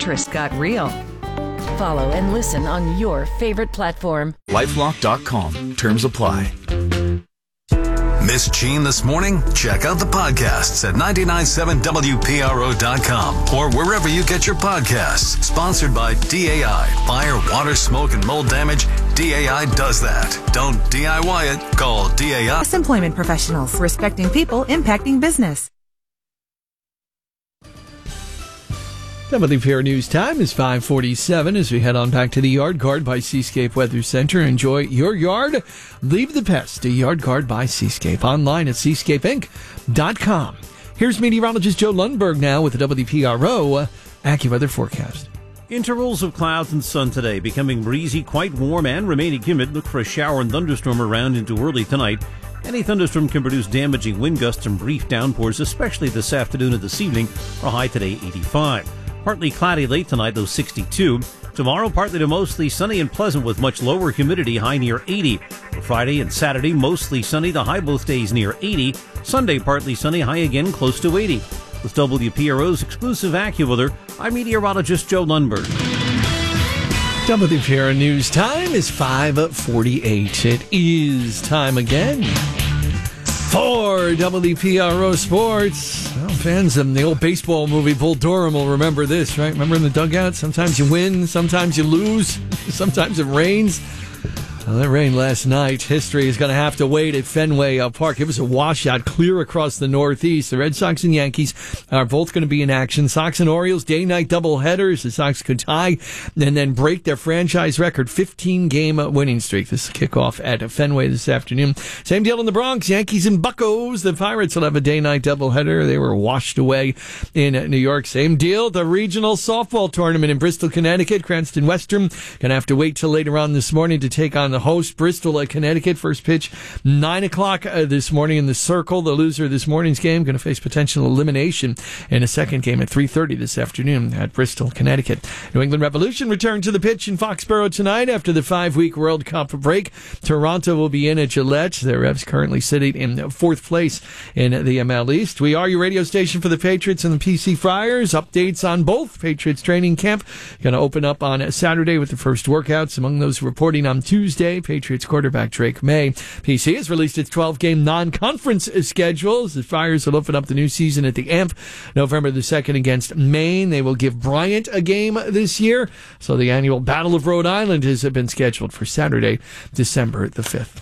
interest got real. Follow and listen on your favorite platform. LifeLock.com. Terms apply. Miss Gene this morning? Check out the podcasts at 997WPRO.com or wherever you get your podcasts. Sponsored by DAI. Fire, water, smoke, and mold damage. DAI does that. Don't DIY it. Call DAI. Employment professionals, respecting people, impacting business. WPR News Time is 5:47 as we head on back to the Yard Guard by Seascape Weather Center. Enjoy your yard. Leave the pest to Yard Guard by Seascape. Online at seascapeinc.com. Here's meteorologist Joe Lundberg now with the WPRO AccuWeather forecast. Intervals of clouds and sun today, becoming breezy, quite warm, and remaining humid. Look for a shower and thunderstorm around into early tonight. Any thunderstorm can produce damaging wind gusts and brief downpours, especially this afternoon and this evening. Our high today, 85. Partly cloudy late tonight, though 62. Tomorrow, partly to mostly sunny and pleasant with much lower humidity, high near 80. For Friday and Saturday, mostly sunny, the high both days near 80. Sunday, partly sunny, high again close to 80. With WPRO's exclusive AccuWeather, I'm meteorologist Joe Lundberg. WPRO News Time is 5:48. It is time again for WPRO Sports. Well, fans of the old baseball movie Bull Durham will remember this, right? Remember in the dugout? Sometimes you win, sometimes you lose, sometimes it rains. Well, that rained last night. History is going to have to wait at Fenway Park. It was a washout clear across the Northeast. The Red Sox and Yankees are both going to be in action. Sox and Orioles, day-night doubleheaders. The Sox could tie and then break their franchise record 15-game winning streak. This will kick off at Fenway this afternoon. Same deal in the Bronx. Yankees and Buccos. The Pirates will have a day-night doubleheader. They were washed away in New York. Same deal. The regional softball tournament in Bristol, Connecticut. Cranston Western going to have to wait till later on this morning to take on the host, Bristol, Connecticut. First pitch, 9 o'clock this morning in the Circle. The loser of this morning's game going to face potential elimination in a second game at 3:30 this afternoon at Bristol, Connecticut. New England Revolution return to the pitch in Foxborough tonight after the 5-week World Cup break. Toronto will be in at Gillette. Their Revs currently sitting in fourth place in the ML East. We are your radio station for the Patriots and the PC Friars. Updates on both. Patriots training camp going to open up on Saturday with the first workouts. Among those reporting on Tuesday, Patriots quarterback Drake May. PC has released its 12-game non-conference schedules. The Friars will open up the new season at the AMP November the 2nd against Maine. They will give Bryant a game this year. So the annual Battle of Rhode Island has been scheduled for Saturday, December the 5th.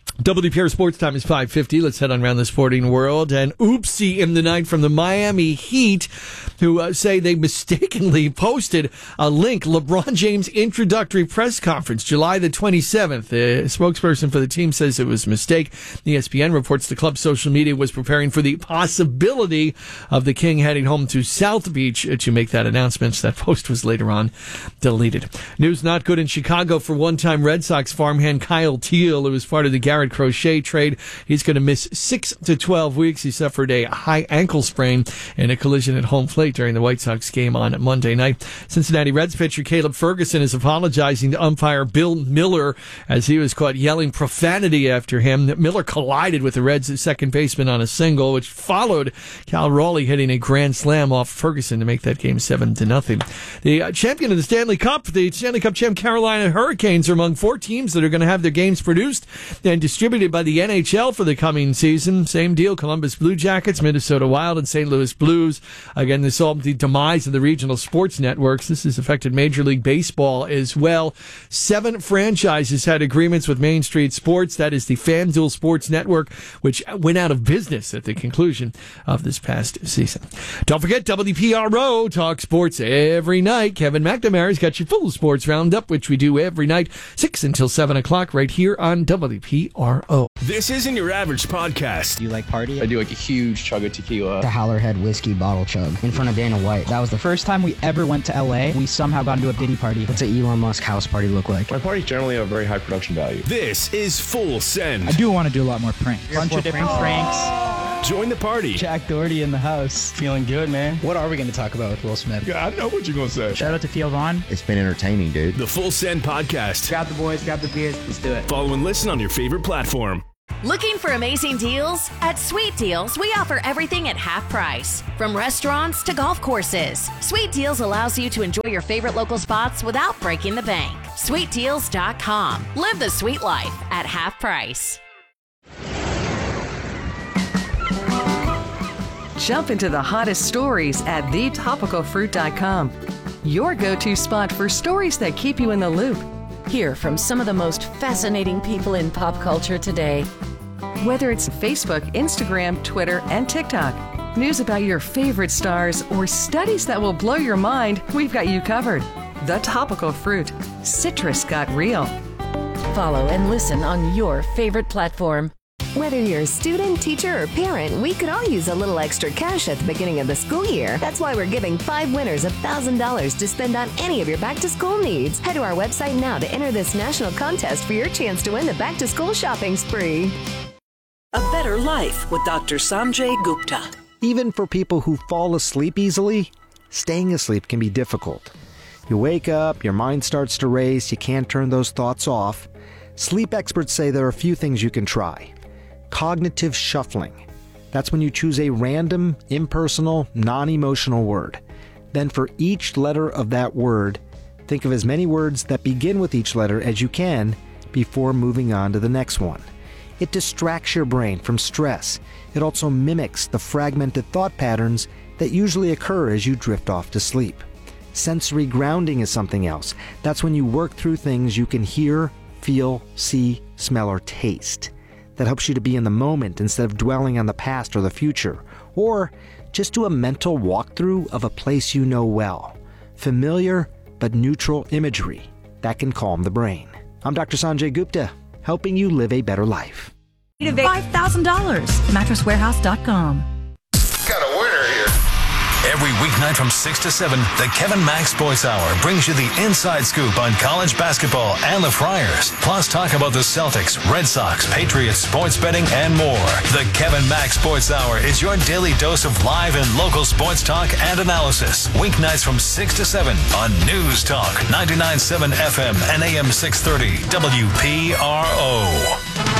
WPR Sports Time is 5:50. Let's head on around the sporting world. And oopsie in the night from the Miami Heat, who say they mistakenly posted a link. LeBron James introductory press conference, July the 27th. The spokesperson for the team says it was a mistake. ESPN reports the club's social media was preparing for the possibility of the King heading home to South Beach to make that announcement. That post was later on deleted. News not good in Chicago for one-time Red Sox farmhand Kyle Teel, who was part of the Garrett Crochet trade. He's going to miss 6 to 12 weeks. He suffered a high ankle sprain in a collision at home plate during the White Sox game on Monday night. Cincinnati Reds pitcher Caleb Ferguson is apologizing to umpire Bill Miller as he was caught yelling profanity after him. Miller collided with the Reds' second baseman on a single, which followed Cal Raleigh hitting a grand slam off Ferguson to make that game 7-0. The champion of the Stanley Cup champ Carolina Hurricanes, are among 4 teams that are going to have their games produced and distributed by the NHL for the coming season. Same deal, Columbus Blue Jackets, Minnesota Wild, and St. Louis Blues. Again, this all the demise of the regional sports networks. This has affected Major League Baseball as well. 7 franchises had agreements with Main Street Sports. That is the FanDuel Sports Network, which went out of business at the conclusion of this past season. Don't forget, WPRO talk sports every night. Kevin McNamara's got your full sports roundup, which we do every night, 6 until 7 o'clock, right here on WPRO. This isn't your average podcast. Do you like party? I do like a huge chug of tequila. The Howlerhead whiskey bottle chug in front of Dana White. That was the first time we ever went to LA. We somehow got into a Diddy party. What's an Elon Musk house party look like? My parties generally have very high production value. This is Full Send. I do want to do a lot more pranks. Bunch of different pranks. Join the party. Jack Doherty in the house. Feeling good, man. What are we going to talk about with Will Smith? Yeah, I know what you're going to say. Shout out to Theo Vaughn. It's been entertaining, dude. The Full Send podcast. Grab the boys, grab the beers. Let's do it. Follow and listen on your favorite platform. Looking for amazing deals? At Sweet Deals, we offer everything at half price. From restaurants to golf courses, Sweet Deals allows you to enjoy your favorite local spots without breaking the bank. SweetDeals.com. Live the sweet life at half price. Jump into the hottest stories at thetopicalfruit.com. Your go-to spot for stories that keep you in the loop. Hear from some of the most fascinating people in pop culture today. Whether it's Facebook, Instagram, Twitter, and TikTok, news about your favorite stars, or studies that will blow your mind, we've got you covered. The Topical Fruit. Citrus got real. Follow and listen on your favorite platform. Whether you're a student, teacher, or parent, we could all use a little extra cash at the beginning of the school year. That's why we're giving 5 winners $1,000 to spend on any of your back-to-school needs. Head to our website now to enter this national contest for your chance to win the back-to-school shopping spree. A Better Life with Dr. Sanjay Gupta. Even for people who fall asleep easily, staying asleep can be difficult. You wake up, your mind starts to race, you can't turn those thoughts off. Sleep experts say there are a few things you can try. Cognitive shuffling. That's when you choose a random, impersonal, non-emotional word. Then for each letter of that word, think of as many words that begin with each letter as you can before moving on to the next one. It distracts your brain from stress. It also mimics the fragmented thought patterns that usually occur as you drift off to sleep. Sensory grounding is something else. That's when you work through things you can hear, feel, see, smell, or taste. That helps you to be in the moment instead of dwelling on the past or the future. Or just do a mental walkthrough of a place you know well. Familiar but neutral imagery. That can calm the brain. I'm Dr. Sanjay Gupta, helping you live a better life. $5,000. MattressWarehouse.com. Got a winner here. Every weeknight from 6 to 7, the Kevin Mack Sports Hour brings you the inside scoop on college basketball and the Friars. Plus talk about the Celtics, Red Sox, Patriots, sports betting, and more. The Kevin Mack Sports Hour is your daily dose of live and local sports talk and analysis. Weeknights from 6 to 7 on News Talk 99.7 FM and AM 630 WPRO.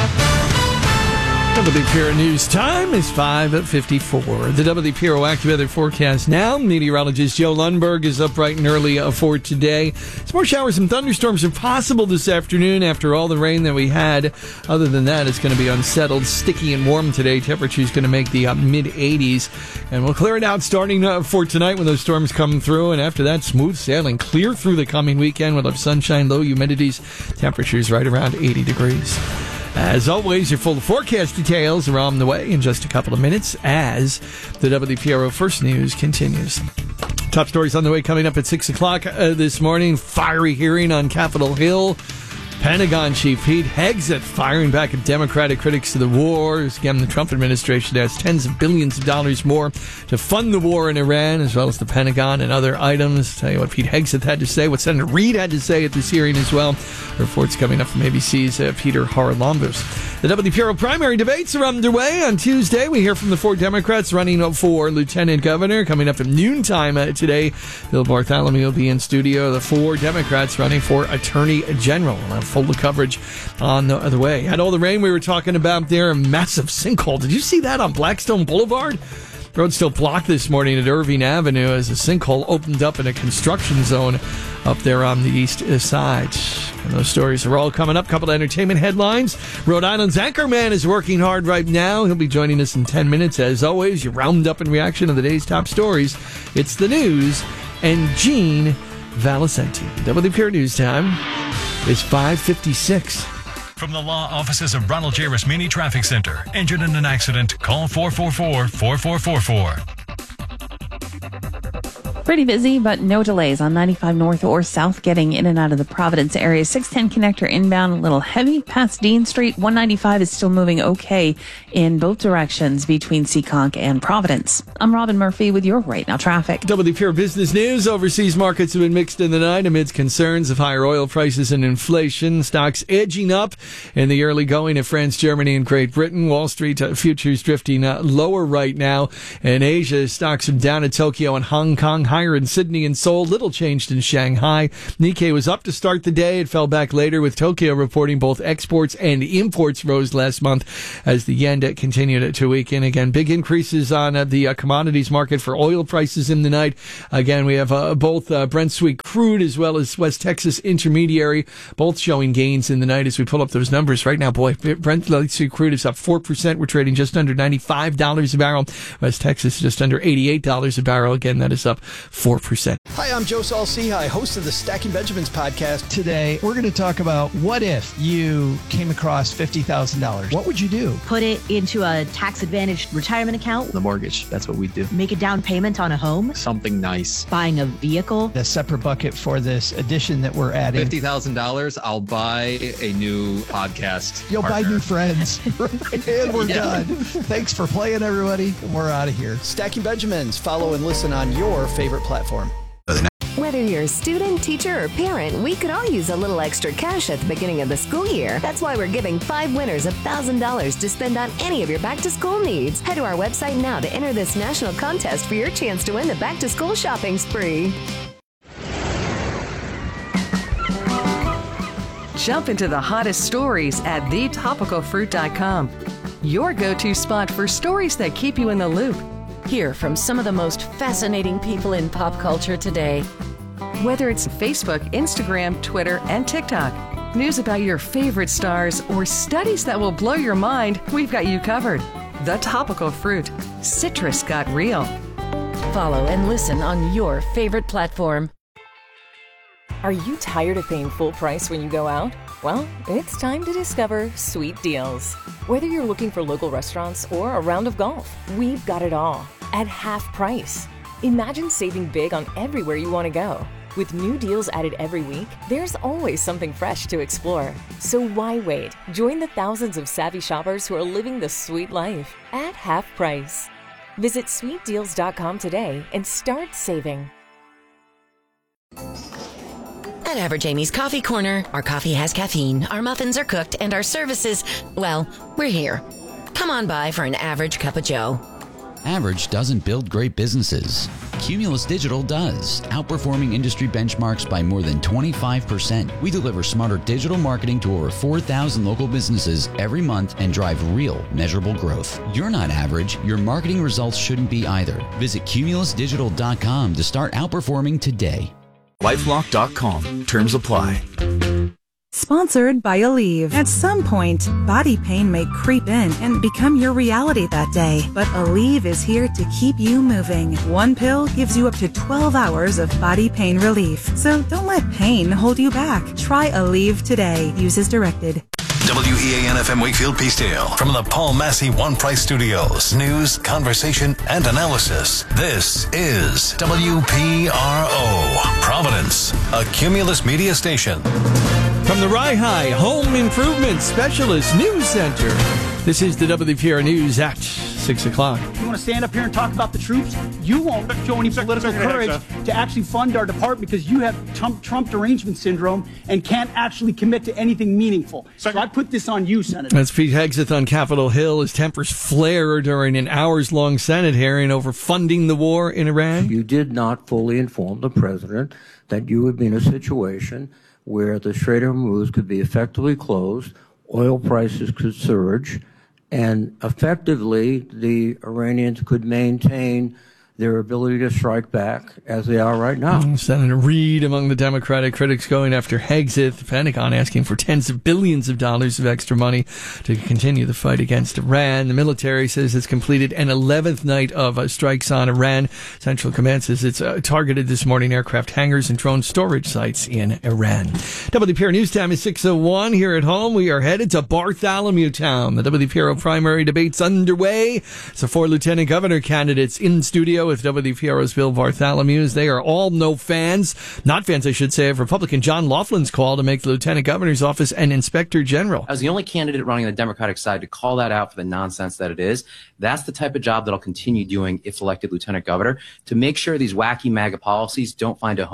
WPRO News time is 5:54. The WPRO AccuWeather forecast now. Meteorologist Joe Lundberg is up bright and early for today. Some more showers and thunderstorms are possible this afternoon after all the rain that we had. Other than that, it's going to be unsettled, sticky, and warm today. Temperature is going to make the mid-80s. And we'll clear it out starting for tonight when those storms come through. And after that, smooth sailing clear through the coming weekend. We'll have sunshine, low humidities. Temperatures right around 80 degrees. As always, your full forecast details are on the way in just a couple of minutes as the WPRO First News continues. Top stories on the way coming up at 6 o'clock this morning. Fiery hearing on Capitol Hill. Pentagon Chief Pete Hegseth firing back at Democratic critics of the war. Again, the Trump administration has tens of billions of dollars more to fund the war in Iran, as well as the Pentagon and other items. Tell you what Pete Hegseth had to say, what Senator Reid had to say at this hearing as well. Reports coming up from ABC's Peter Haralambous. The WPRO primary debates are underway. On Tuesday, we hear from the 4 Democrats running for Lieutenant Governor. Coming up at noontime today, Bill Bartholomew will be in studio. The 4 Democrats running for Attorney General. We'll have full coverage on the way. Had all the rain we were talking about there, a massive sinkhole. Did you see that on Blackstone Boulevard? Road still blocked this morning at Irving Avenue as a sinkhole opened up in a construction zone up there on the east side. And those stories are all coming up. Couple of entertainment headlines. Rhode Island's Anchorman is working hard right now. He'll be joining us in 10 minutes. As always, your roundup and reaction of the day's top stories. It's the news and Gene Valicenti. WPRO News Time is 5:56. From the law offices of Ronald J. Rasmini Traffic Center. Injured in an accident? Call 444-4444. Pretty busy, but no delays on 95 north or south getting in and out of the Providence area. 610 connector inbound, a little heavy past Dean Street. 195 is still moving okay in both directions between Seekonk and Providence. I'm Robin Murphy with your Right Now traffic. WPRO Business News. Overseas markets have been mixed in the night amidst concerns of higher oil prices and inflation. Stocks edging up in the early going of France, Germany, and Great Britain. Wall Street futures drifting lower right now. In Asia, stocks are down at Tokyo and Hong Kong. Higher higher in Sydney and Seoul, little changed in Shanghai. Nikkei was up to start the day. It fell back later, with Tokyo reporting both exports and imports rose last month as the yen continued to weaken. Again, big increases on the commodities market for oil prices in the night. Again, we have both Brent Sweet Crude as well as West Texas Intermediary, both showing gains in the night as we pull up those numbers right now. Boy, Brent Sweet Crude is up 4%. We're trading just under $95 a barrel. West Texas just under $88 a barrel. Again, that is up 4%. Hi, I'm Joe Saul-Sehy, host of the Stacking Benjamins podcast. Today, we're going to talk about what if you came across $50,000. What would you do? Put it into a tax-advantaged retirement account. The mortgage, that's what we do. Make a down payment on a home. Something nice. Buying a vehicle. A separate bucket for this addition that we're adding. $50,000, I'll buy a new podcast. You'll partner. buy new friends. And we're done. Thanks for playing, everybody. We're out of here. Stacking Benjamins. Follow and listen on your favorite platform. Whether you're a student, teacher, or parent, we could all use a little extra cash at the beginning of the school year. That's why we're giving 5 winners $1,000 to spend on any of your back-to-school needs. Head to our website now to enter this national contest for your chance to win the back-to-school shopping spree. Jump into the hottest stories at thetopicalfruit.com. Your go-to spot for stories that keep you in the loop. Hear from some of the most fascinating people in pop culture today. Whether it's Facebook, Instagram, Twitter, and TikTok, news about your favorite stars, or studies that will blow your mind, we've got you covered. The Topical Fruit. Citrus got real. Follow and listen on your favorite platform. Are you tired of paying full price when you go out? Well, it's time to discover Sweet Deals. Whether you're looking for local restaurants or a round of golf, we've got it all at half price. Imagine saving big on everywhere you want to go. With new deals added every week, there's always something fresh to explore. So why wait? Join the thousands of savvy shoppers who are living the sweet life at half price. Visit sweetdeals.com today and start saving. At Average Amy's Coffee Corner, our coffee has caffeine, our muffins are cooked, and our services, well, we're here. Come on by for an average cup of joe. Average doesn't build great businesses. Cumulus Digital does, outperforming industry benchmarks by more than 25%. We deliver smarter digital marketing to over 4,000 local businesses every month and drive real, measurable growth. You're not average. Your marketing results shouldn't be either. Visit cumulusdigital.com to start outperforming today. LifeLock.com. Terms apply. Sponsored by Aleve. At some point, body pain may creep in and become your reality that day. But Aleve is here to keep you moving. One pill gives you up to 12 hours of body pain relief. So don't let pain hold you back. Try Aleve today. Use as directed. WEAN-FM Wakefield Peacedale from the Paul Massey One Price Studios. News, conversation, and analysis. This is WPRO, Providence, a Cumulus media station. From the Rye Home Improvement Specialist News Center, this is the WPR News at 6 o'clock. You want to stand up here and talk about the troops? You won't show any political courage to actually fund our department because you have Trump derangement syndrome and can't actually commit to anything meaningful. So I put this on you, Senator. That's Pete Hegseth on Capitol Hill. His tempers flare during an hours-long Senate hearing over funding the war in Iran. You did not fully inform the president that you would be in a situation where the Strait of Hormuz could be effectively closed, oil prices could surge, and effectively the Iranians could maintain their ability to strike back as they are right now. Senator Reid among the Democratic critics going after Hegseth. The Pentagon asking for tens of billions of dollars of extra money to continue the fight against Iran. The military says it's completed an 11th night of strikes on Iran. Central Command says it's targeted this morning aircraft hangars and drone storage sites in Iran. WPR News Time is 6:01 here at home. We are headed to Bartholomew Town. The WPRO primary debate's underway. So 4 lieutenant governor candidates in studio with WPRO's Bill Bartholomew. They are all not fans, I should say, of Republican John Laughlin's call to make the lieutenant governor's office an inspector general. As the only candidate running on the Democratic side to call that out for the nonsense that it is, that's the type of job that I'll continue doing if elected lieutenant governor, to make sure these wacky MAGA policies don't find a home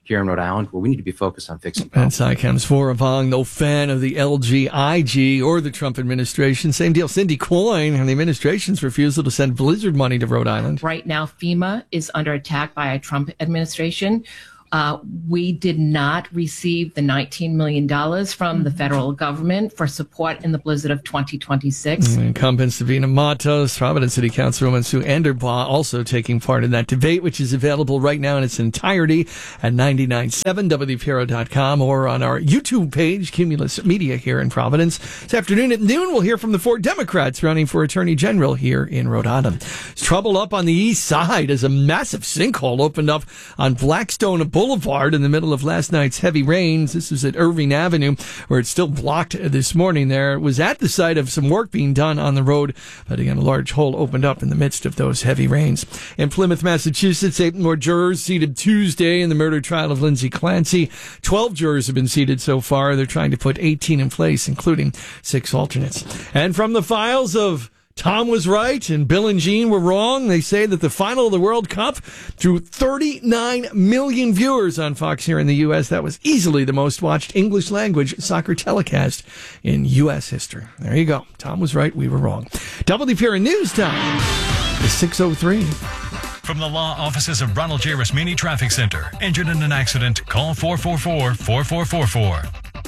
here in Rhode Island, where we need to be focused on fixing problems. And Cycam's Vorapong, no fan of the LGIG or the Trump administration. Same deal. Cindy Coyne and the administration's refusal to send blizzard money to Rhode Island. Right now, FEMA is under attack by a Trump administration. We did not receive the $19 million from the federal government for support in the blizzard of 2026. Incumbent Savina Matos, Providence City Councilwoman Sue Enderbaugh also taking part in that debate, which is available right now in its entirety at 997wpro.com or on our YouTube page, Cumulus Media here in Providence. This afternoon at noon, we'll hear from the 4 Democrats running for Attorney General here in Rhode Island. There's trouble up on the east side as a massive sinkhole opened up on Blackstone Boulevard in the middle of last night's heavy rains. This is at Irving Avenue, where it's still blocked this morning there. It was at the site of some work being done on the road, but again, a large hole opened up in the midst of those heavy rains. In Plymouth, Massachusetts, 8 more jurors seated Tuesday in the murder trial of Lindsay Clancy. 12 jurors have been seated so far. They're trying to put 18 in place, including 6 alternates. And from the files of Tom was right and Bill and Jean were wrong, they say that the final of the World Cup drew 39 million viewers on Fox here in the U.S. That was easily the most watched English language soccer telecast in U.S. history. There you go. Tom was right. We were wrong. WPRN News Time is 6:03. From the law offices of Ronald J. Rasmini Traffic Center. Injured in an accident? Call 444-4444.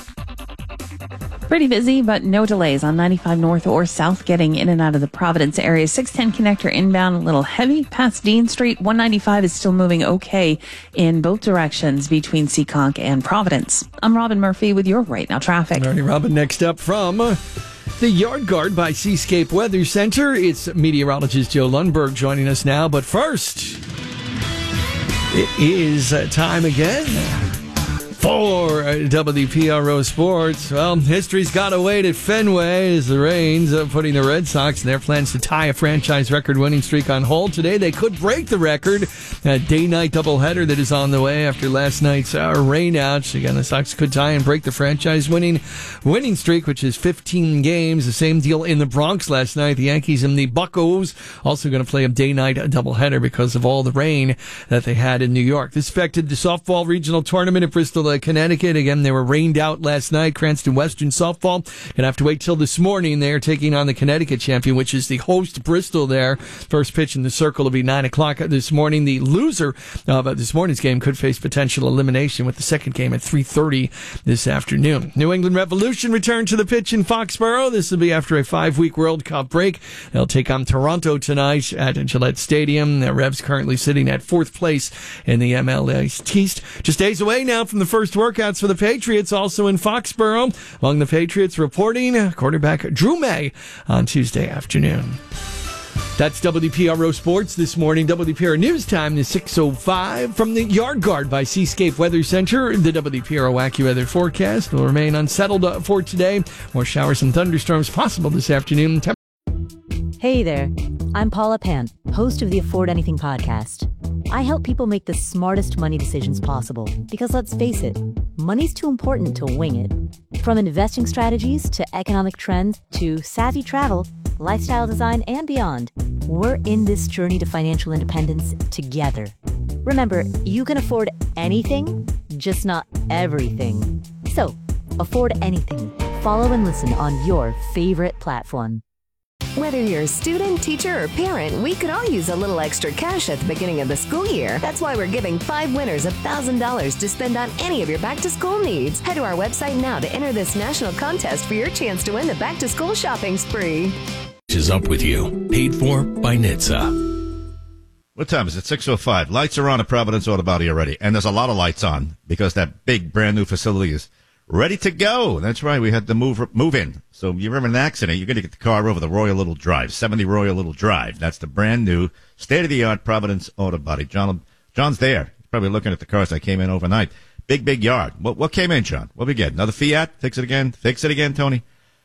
Pretty busy, but no delays on 95 North or South getting in and out of the Providence area. 610 connector inbound, a little heavy past Dean Street. 195 is still moving okay in both directions between Seekonk and Providence. I'm Robin Murphy with your Right Now traffic. All right, Robin, next up from the Yard Guard by Seascape Weather Center. It's meteorologist Joe Lundberg joining us now. But first, it is time again for WPRO Sports. Well, history's got to wait at Fenway as the Rains putting the Red Sox and their plans to tie a franchise record winning streak on hold. Today they could break the record. A day-night doubleheader that is on the way after last night's rainouts. Again, the Sox could tie and break the franchise winning streak, which is 15 games. The same deal in the Bronx last night. The Yankees and the Buccos also going to play a day-night doubleheader because of all the rain that they had in New York. This affected the softball regional tournament at Bristol, Connecticut. Again, they were rained out last night. Cranston Western softball gonna have to wait till this morning. They are taking on the Connecticut champion, which is the host Bristol there. First pitch in the circle will be 9 o'clock this morning. The loser of this morning's game could face potential elimination with the second game at 3:30 this afternoon. New England Revolution return to the pitch in Foxborough. This will be after a 5-week World Cup break. They'll take on Toronto tonight at Gillette Stadium. The Revs currently sitting at 4th place in the MLS East. Just days away now from the first workouts for the Patriots, also in Foxborough. Among the Patriots reporting, quarterback Drew May on Tuesday afternoon. That's WPRO Sports this morning. WPRO News Time is 6:05. From the Yard Guard by Seascape Weather Center, the WPRO AccuWeather forecast will remain unsettled for today. More showers and thunderstorms possible this afternoon. Hey there, I'm Paula Pant, host of the Afford Anything podcast. I help people make the smartest money decisions possible because, let's face it, money's too important to wing it. From investing strategies to economic trends to savvy travel, lifestyle design, and beyond, we're in this journey to financial independence together. Remember, you can afford anything, just not everything. So, afford anything. Follow and listen on your favorite platform. Whether you're a student, teacher, or parent, we could all use a little extra cash at the beginning of the school year. That's why we're giving 5 winners $1,000 to spend on any of your back-to-school needs. Head to our website now to enter this national contest for your chance to win the back-to-school shopping spree. Is up with you. Paid for by NHTSA. What time is it? 6:05. Lights are on at Providence Auto Body already, and there's a lot of lights on because that big brand new facility is ready to go. That's right. We had to move in. So if you're in an accident, you're going to get the car over the Royal Little Drive, 70 Royal Little Drive. That's the brand new state-of-the-art Providence Auto Body. John's there. He's probably looking at the cars that came in overnight. Big yard. What came in, John? What we get? Another Fiat? Fix it again, Tony.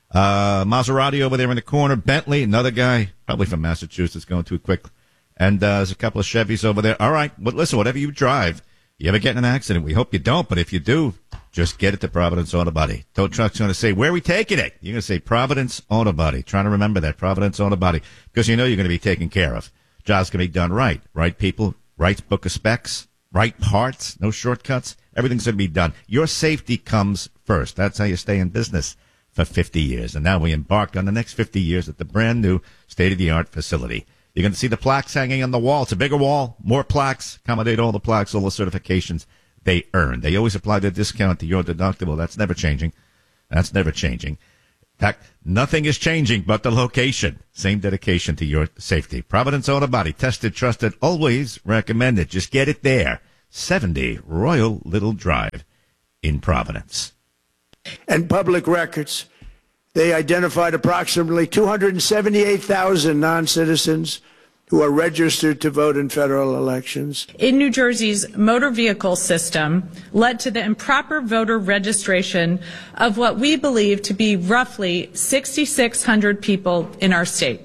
Maserati over there in the corner. Bentley, another guy, probably from Massachusetts, going too quick. And there's a couple of Chevys over there. All right. But listen, whatever you drive, you ever get in an accident? We hope you don't, but if you do, just get it to Providence Auto Body. Tow Truck's going to say, where are we taking it? You're going to say Providence Auto Body. Trying to remember that, Providence Auto Body, because you know you're going to be taken care of. Job's going to be done right. Right people, right book of specs, right parts, no shortcuts. Everything's going to be done. Your safety comes first. That's how you stay in business for 50 years. And now we embark on the next 50 years at the brand new state-of-the-art facility. You're going to see the plaques hanging on the wall. It's a bigger wall, more plaques, accommodate all the plaques, all the certifications they earn. They always apply the discount to your deductible. That's never changing. That's never changing. In fact, nothing is changing but the location. Same dedication to your safety. Providence Auto Body. Tested, trusted, always recommended. Just get it there. 70 Royal Little Drive in Providence. And public records. They identified approximately 278,000 non-citizens who are registered to vote in federal elections. In New Jersey's motor vehicle system led to the improper voter registration of what we believe to be roughly 6,600 people in our state.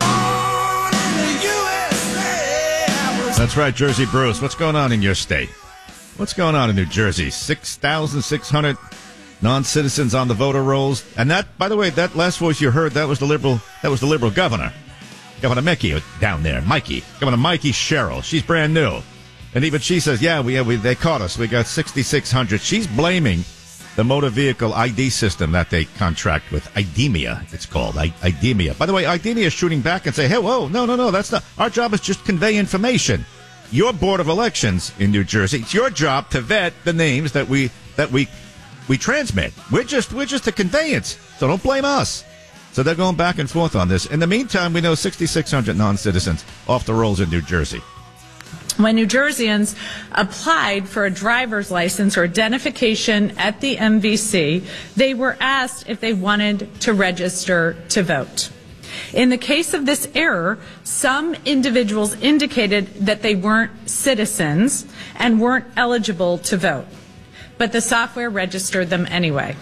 That's right, Jersey Bruce. What's going on in your state? What's going on in New Jersey? 6,600 non-citizens on the voter rolls. And that, by the way, that last voice you heard, that was the liberal governor. Governor Mickey down there, Governor Mikey Sherrill. She's brand new. And even she says, they caught us. We got 6,600. She's blaming the motor vehicle ID system that they contract with. IDEMIA, it's called. IDEMIA. By the way, IDEMIA is shooting back and say, hey, whoa, no, that's not. Our job is just convey information. Your Board of Elections in New Jersey, it's your job to vet the names that we transmit. We're just a conveyance. So don't blame us. So they're going back and forth on this. In the meantime, we know 6,600 non-citizens off the rolls in New Jersey. When New Jerseyans applied for a driver's license or identification at the MVC, they were asked if they wanted to register to vote. In the case of this error, some individuals indicated that they weren't citizens and weren't eligible to vote, but the software registered them anyway.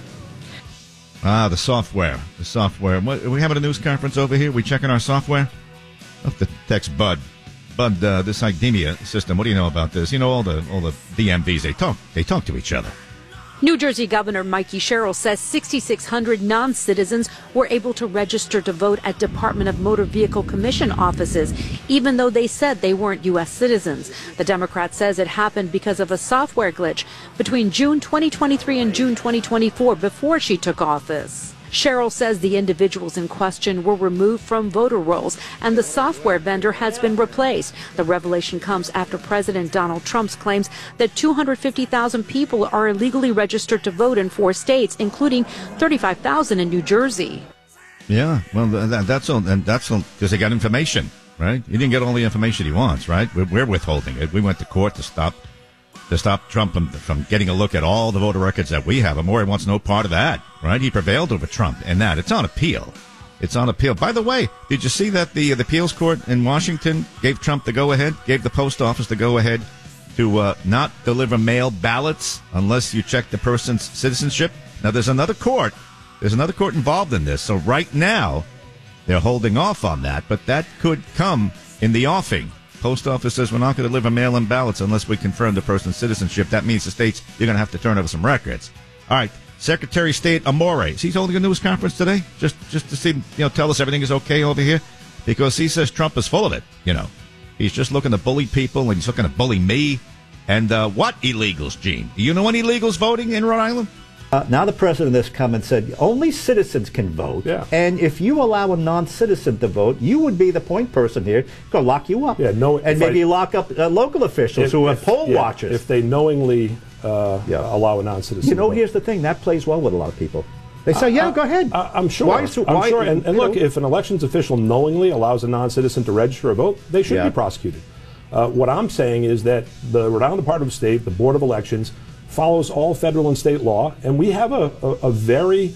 The software. What, are we having a news conference over here? We checking our software? I'll have to text Bud. Bud, this IDEMIA system, what do you know about this? You know, all the DMVs, they talk to each other. New Jersey Governor Mikey Sherrill says 6,600 non-citizens were able to register to vote at Department of Motor Vehicle Commission offices, even though they said they weren't U.S. citizens. The Democrat says it happened because of a software glitch between June 2023 and June 2024 before she took office. Sherrill says the individuals in question were removed from voter rolls and the software vendor has been replaced. The revelation comes after President Donald Trump's claims that 250,000 people are illegally registered to vote in 4 states, including 35,000 in New Jersey. Yeah, well, that's all because they got information, right? He didn't get all the information he wants, right? We're withholding it. We went to court to stop Trump from getting a look at all the voter records that we have. Amore wants no part of that, right? He prevailed over Trump in that. It's on appeal. By the way, did you see that the appeals court in Washington gave Trump the go-ahead, gave the post office the go-ahead to not deliver mail ballots unless you check the person's citizenship? Now, there's another court involved in this. So right now, they're holding off on that, but that could come in the offing. Post office says we're not going to deliver mail-in ballots unless we confirm the person's citizenship. That means the states, you're going to have to turn over some records. All right, Secretary of State Amore, is he holding a news conference today? Just to see, tell us everything is okay over here? Because he says Trump is full of it, He's just looking to bully people, and he's looking to bully me. And what illegals, Gene? Do you know any illegals voting in Rhode Island? Now the president has come and said only citizens can vote, and if you allow a non-citizen to vote, you would be the point person here. Going to lock you up, and maybe lock up local officials who are poll watchers if they knowingly allow a non-citizen. Here's the thing that plays well with a lot of people. They say, go ahead. I'm sure. I'm sure. And look, if an elections official knowingly allows a non-citizen to register a vote, they should be prosecuted. What I'm saying is that the Rhode Island Department of State, the Board of Elections, follows all federal and state law, and we have a very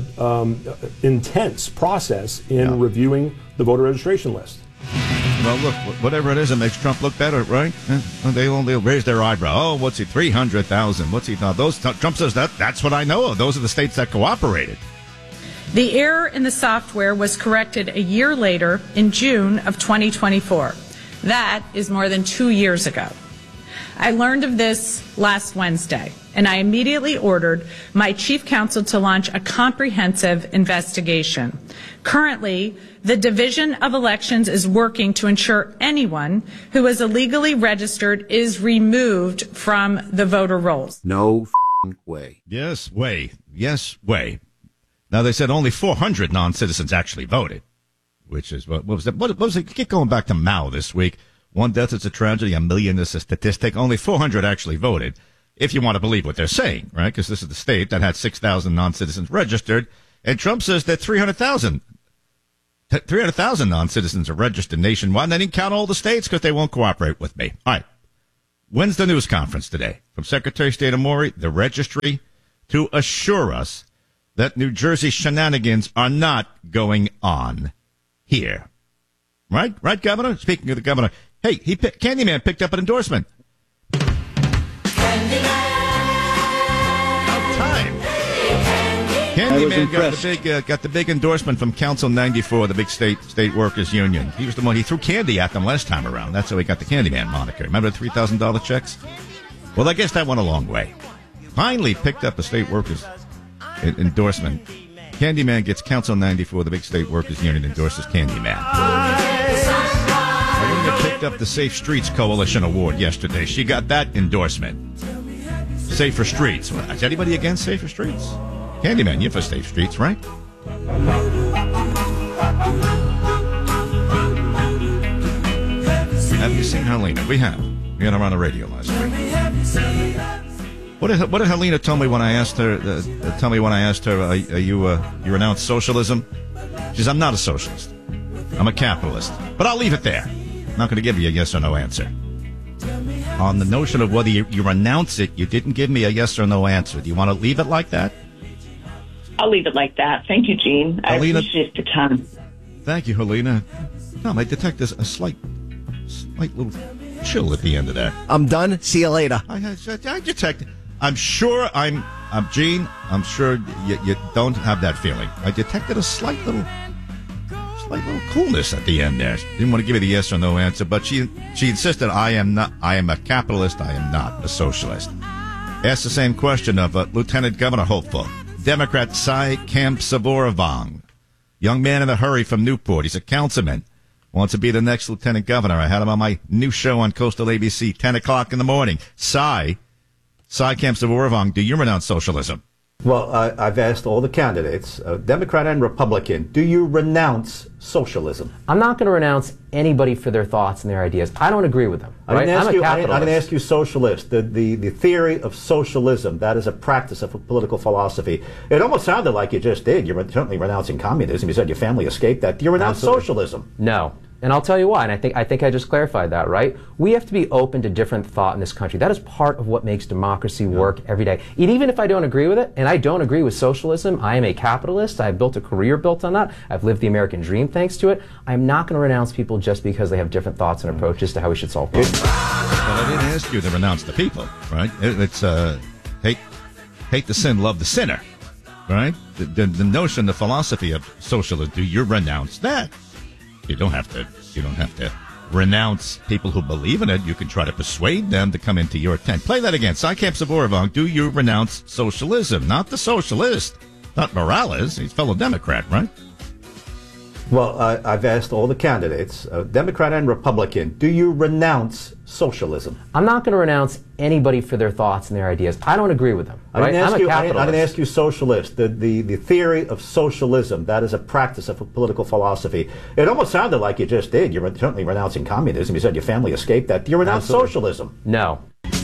intense process in reviewing the voter registration list. Well, look, whatever it is, it makes Trump look better, right? They'll raise their eyebrow. Oh, what's he, 300,000? What's he thought? Trump says that's what I know of. Those are the states that cooperated. The error in the software was corrected a year later in June of 2024. That is more than 2 years ago. I learned of this last Wednesday, and I immediately ordered my chief counsel to launch a comprehensive investigation. Currently, the Division of Elections is working to ensure anyone who is illegally registered is removed from the voter rolls. No way. Yes, way. Yes, way. Now, they said only 400 non-citizens actually voted, which is, what was that? What was it? Keep going back to Mao this week. 1 death is a tragedy, 1 million is a statistic. Only 400 actually voted, if you want to believe what they're saying, right? Because this is the state that had 6,000 non-citizens registered, and Trump says that 300,000 non-citizens are registered nationwide, and they didn't count all the states because they won't cooperate with me. All right. When's the news conference today? From Secretary of State Amori, the registry, to assure us that New Jersey shenanigans are not going on here. Right? Right, Governor? Speaking of the governor, hey, Candyman picked up an endorsement. Candyman got the big endorsement from Council 94, the big state workers union. He was the one, he threw candy at them last time around. That's how he got the Candyman moniker. Remember the $3,000 checks? Well, I guess that went a long way. Finally picked up a state workers endorsement. Candyman gets Council 94, the big state workers union endorses Candyman. Alina picked up the Safe Streets Coalition Award yesterday. She got that endorsement. Safer Streets. Is anybody against Safer Streets? Candyman, you're for Safe Streets, right? Have you seen Helena? We have. We had her on the radio last week. What did Helena tell me when I asked her? You renounce socialism? She says, I'm not a socialist. I'm a capitalist. But I'll leave it there. I'm not going to give you a yes or no answer. On the notion of whether you renounce it, you didn't give me a yes or no answer. Do you want to leave it like that? I'll leave it like that. Thank you, Gene. I appreciate the time. Thank you, Helena. Tom, I detect a slight little chill at the end of that. I'm done. See you later. I detect. I'm sure Gene. I'm sure you don't have that feeling. I detected a slight little coolness at the end there. Didn't want to give you the yes or no answer, but she insisted I am a capitalist. I am not a socialist. Asked the same question of Lieutenant Governor hopeful Democrat Cy Kamp-Savoravong, young man in a hurry from Newport. He's a councilman. Wants to be the next lieutenant governor. I had him on my new show on Coastal ABC, 10 o'clock in the morning. Cy Kamp-Savoravong, do you renounce socialism? Well, I've asked all the candidates, Democrat and Republican, do you renounce socialism? I'm not going to renounce anybody for their thoughts and their ideas. I don't agree with them. Right? I didn't ask you socialist. The theory of socialism, that is a practice of political philosophy. It almost sounded like you just did. You're certainly renouncing communism. You said your family escaped that. Do you renounce socialism? No. And I'll tell you why, and I think I just clarified that, right? We have to be open to different thought in this country. That is part of what makes democracy work every day. And even if I don't agree with it, and I don't agree with socialism, I am a capitalist, I've built a career built on that, I've lived the American dream thanks to it, I'm not going to renounce people just because they have different thoughts and approaches to how we should solve problems. But I didn't ask you to renounce the people, right? It's hate the sin, love the sinner, right? The notion, the philosophy of socialism, do you renounce that? You don't have to renounce people who believe in it. You can try to persuade them to come into your tent. Play that again. Cy Kamp-Savoravong, do you renounce socialism? Not the socialist, not Morales. He's a fellow Democrat, right? Well, I've asked all the candidates, Democrat and Republican, do you renounce socialism? I'm not going to renounce anybody for their thoughts and their ideas. I don't agree with them. Right? I didn't ask you socialist. The theory of socialism, that is a practice of political philosophy. It almost sounded like you just did. You're certainly renouncing communism. You said your family escaped that. Do you renounce socialism? No.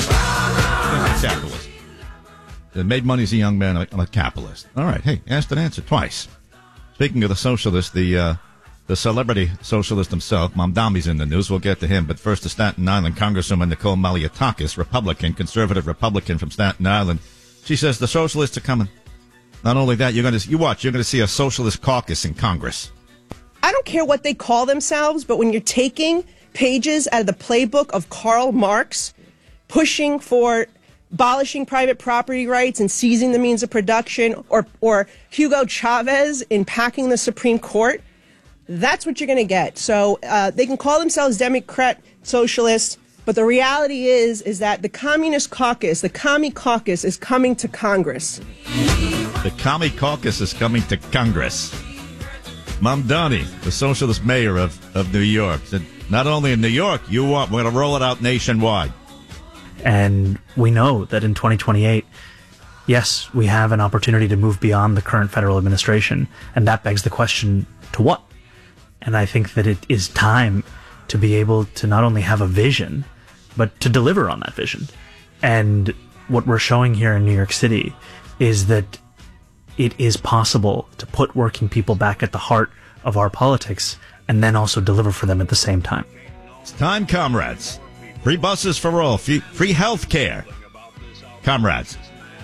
Capitalist. Made money as a young man. I'm a capitalist. All right. Hey, asked and answered twice. Speaking of the socialist, the celebrity socialist himself, Mamdami's in the news. We'll get to him. But first, the Staten Island Congresswoman Nicole Malliotakis, Republican, conservative Republican from Staten Island. She says the socialists are coming. Not only that, you're going to see a socialist caucus in Congress. I don't care what they call themselves, but when you're taking pages out of the playbook of Karl Marx, pushing for abolishing private property rights and seizing the means of production, or Hugo Chavez impacting the Supreme Court, that's what you're going to get. So they can call themselves Democrat, socialists. But the reality is that the Communist Caucus, the Commie Caucus, is coming to Congress. The Commie Caucus is coming to Congress. Mamdani, the socialist mayor of New York, said not only in New York, we're going to roll it out nationwide. And we know that in 2028, yes, we have an opportunity to move beyond the current federal administration. And that begs the question, to what? And I think that it is time to be able to not only have a vision, but to deliver on that vision. And what we're showing here in New York City is that it is possible to put working people back at the heart of our politics and then also deliver for them at the same time. It's time, comrades. Free buses for all. Free health care. Comrades.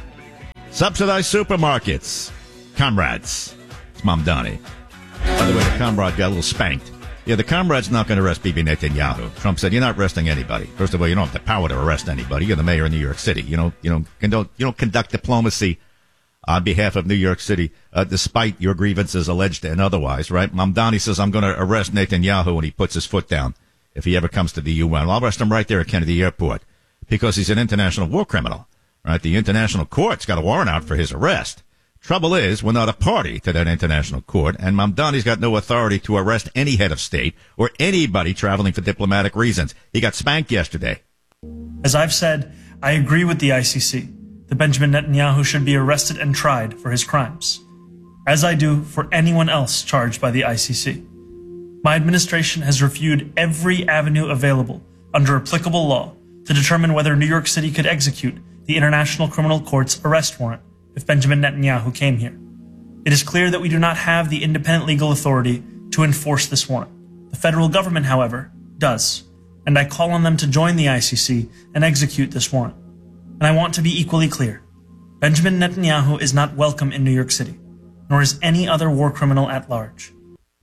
Subsidized supermarkets. Comrades. It's Mamdani. By the way, the comrade got a little spanked. Yeah, the comrade's not going to arrest Bibi Netanyahu. Trump said, you're not arresting anybody. First of all, you don't have the power to arrest anybody. You're the mayor of New York City. You don't conduct diplomacy on behalf of New York City, despite your grievances alleged and otherwise, right? Mamdani says, I'm going to arrest Netanyahu when he puts his foot down. If he ever comes to the UN, I'll arrest him right there at Kennedy Airport because he's an international war criminal, right? The international court's got a warrant out for his arrest. Trouble is, we're not a party to that international court, and Mamdani's got no authority to arrest any head of state or anybody traveling for diplomatic reasons. He got spanked yesterday. As I've said, I agree with the ICC that Benjamin Netanyahu should be arrested and tried for his crimes, as I do for anyone else charged by the ICC. My administration has reviewed every avenue available under applicable law to determine whether New York City could execute the International Criminal Court's arrest warrant if Benjamin Netanyahu came here. It is clear that we do not have the independent legal authority to enforce this warrant. The federal government, however, does, and I call on them to join the ICC and execute this warrant. And I want to be equally clear. Benjamin Netanyahu is not welcome in New York City, nor is any other war criminal at large.